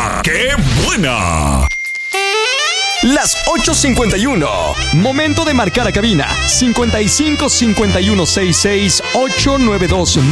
¡Qué buena! Las 8:51. Momento de marcar a cabina. 55 51 66 892